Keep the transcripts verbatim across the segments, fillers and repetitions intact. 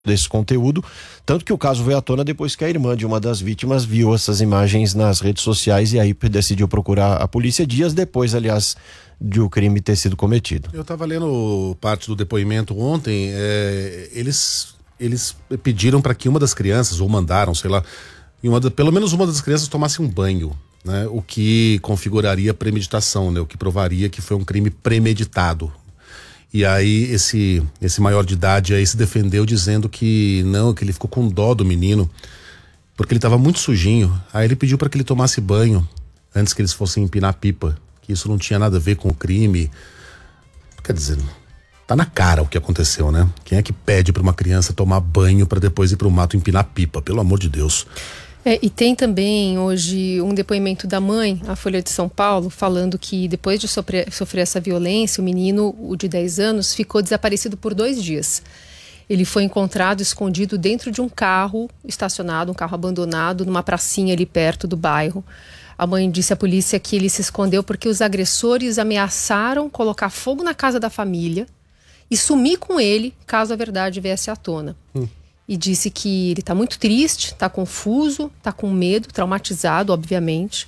desse conteúdo, tanto que o caso veio à tona depois que a irmã de uma das vítimas viu essas imagens nas redes sociais e aí decidiu procurar a polícia dias depois, aliás, de o crime ter sido cometido. Eu estava lendo parte do depoimento ontem, é, eles, eles pediram para que uma das crianças, ou mandaram, sei lá, uma da, pelo menos uma das crianças tomasse um banho, né? O que configuraria premeditação, né? O que provaria que foi um crime premeditado. E aí esse, esse maior de idade aí se defendeu dizendo que não, que ele ficou com dó do menino, porque ele estava muito sujinho. Aí ele pediu para que ele tomasse banho antes que eles fossem empinar pipa, que isso não tinha nada a ver com o crime. Quer dizer, tá na cara o que aconteceu, né? Quem é que pede para uma criança tomar banho para depois ir pro mato empinar pipa? Pelo amor de Deus. É, e tem também hoje um depoimento da mãe, a Folha de São Paulo, falando que depois de sofrer, sofrer essa violência, o menino, o de dez anos, ficou desaparecido por dois dias. Ele foi encontrado escondido dentro de um carro estacionado, um carro abandonado, numa pracinha ali perto do bairro. A mãe disse à polícia que ele se escondeu porque os agressores ameaçaram colocar fogo na casa da família e sumir com ele caso a verdade viesse à tona. Hum. E disse que ele está muito triste, está confuso, está com medo, traumatizado, obviamente.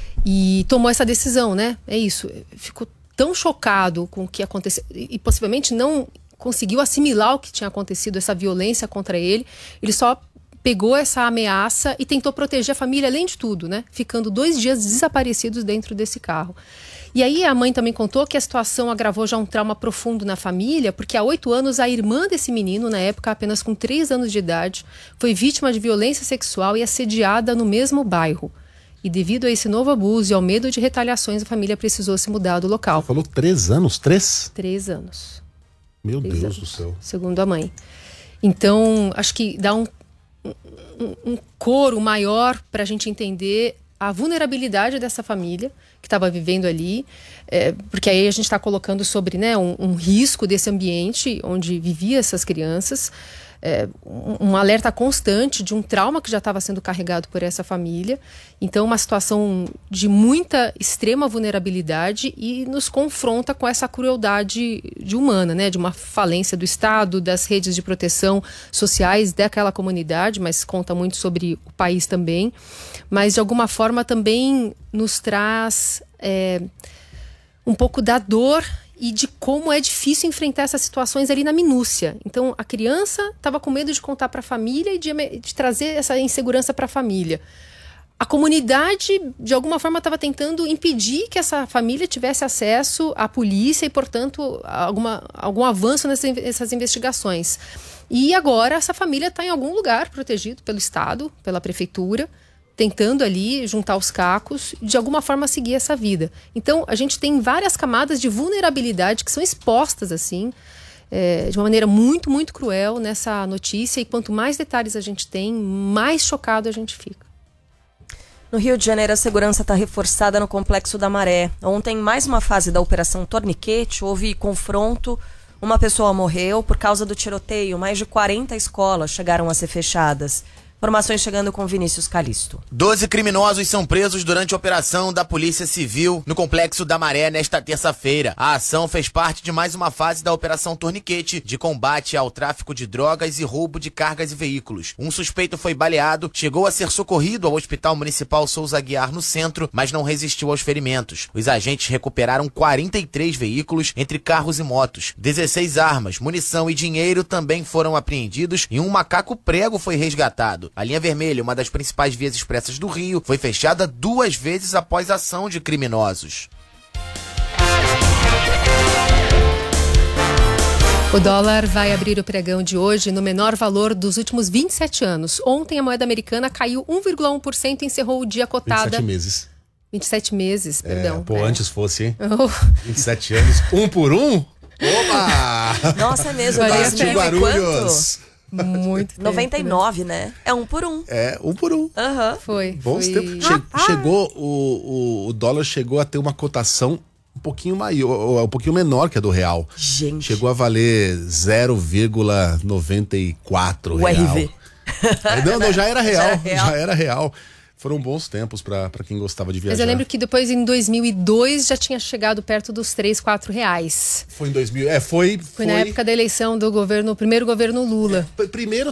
E tomou essa decisão, né? É isso. Ficou tão chocado com o que aconteceu e possivelmente não conseguiu assimilar o que tinha acontecido, essa violência contra ele. Ele só pegou essa ameaça e tentou proteger a família, além de tudo, né? Ficando dois dias desaparecidos dentro desse carro. E aí a mãe também contou que a situação agravou já um trauma profundo na família, porque há oito anos a irmã desse menino, na época apenas com três anos de idade, foi vítima de violência sexual e assediada no mesmo bairro. E devido a esse novo abuso e ao medo de retaliações, a família precisou se mudar do local. Você falou três anos? Três? Três anos. Meu três Deus anos, do céu. segundo a mãe. Então, acho que dá um, um, um coro maior para a gente entender a vulnerabilidade dessa família que estava vivendo ali, é, porque aí a gente está colocando sobre, né, um, um risco desse ambiente onde viviam essas crianças, é, um, um alerta constante de um trauma que já estava sendo carregado por essa família. Então, uma situação de muita extrema vulnerabilidade e nos confronta com essa crueldade de humana, né, de uma falência do Estado, das redes de proteção sociais daquela comunidade, mas conta muito sobre o país também. Mas, de alguma forma, também nos traz é, um pouco da dor e de como é difícil enfrentar essas situações ali na minúcia. Então, a criança estava com medo de contar para a família e de, de trazer essa insegurança para a família. A comunidade, de alguma forma, estava tentando impedir que essa família tivesse acesso à polícia e, portanto, alguma, algum avanço nessas, nessas investigações. E agora essa família está em algum lugar protegido pelo Estado, pela prefeitura, tentando ali juntar os cacos e de alguma forma seguir essa vida. Então a gente tem várias camadas de vulnerabilidade que são expostas assim, é, de uma maneira muito, muito cruel nessa notícia, e quanto mais detalhes a gente tem, mais chocado a gente fica. No Rio de Janeiro, a segurança está reforçada no Complexo da Maré. Ontem, mais uma fase da Operação Torniquete, houve confronto, uma pessoa morreu por causa do tiroteio, mais de quarenta escolas chegaram a ser fechadas. Informações chegando com Vinícius Calisto. Doze criminosos são presos durante a operação da Polícia Civil no Complexo da Maré nesta terça-feira. A ação fez parte de mais uma fase da Operação Torniquete, de combate ao tráfico de drogas e roubo de cargas e veículos. Um suspeito foi baleado, chegou a ser socorrido ao Hospital Municipal Souza Aguiar no centro, mas não resistiu aos ferimentos. Os agentes recuperaram quarenta e três veículos, entre carros e motos. dezesseis armas, munição e dinheiro também foram apreendidos e um macaco prego foi resgatado. A linha vermelha, uma das principais vias expressas do Rio, foi fechada duas vezes após a ação de criminosos. O dólar vai abrir o pregão de hoje no menor valor dos últimos vinte e sete anos. Ontem a moeda americana caiu um vírgula um por cento e encerrou o dia cotada... vinte e sete meses. vinte e sete meses, perdão. É, pô, é. antes fosse, hein? Oh. vinte e sete anos, um por um? Opa! Nossa, é mesmo. Bate Guarulhos. Muito tempo, noventa e nove, né? É um por um. É, um por um. Aham. Uhum. Foi. Bons foi... tempos. Che ah, chegou, o, o, o dólar chegou a ter uma cotação um pouquinho maior, um pouquinho menor que a do real. Gente. Chegou a valer zero vírgula noventa e quatro real. O R V. Não, não, já era real, já era real. Já era real. Foram bons tempos para quem gostava de viajar. Mas eu lembro que depois, em dois mil e dois, já tinha chegado perto dos três, quatro reais. Foi em dois mil, é, foi... Foi, foi na época da eleição do governo, primeiro governo Lula. É, primeiro